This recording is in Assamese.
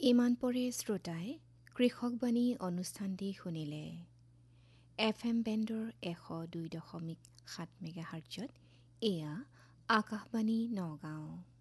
ইমান পৰে শ্ৰোতাই কৃষকবাণী অনুষ্ঠানটি শুনিলে। FM বেণ্ডৰ 102.7 মেগাহাৰ্টজত এয়া আকাশবাণী নগাঁও।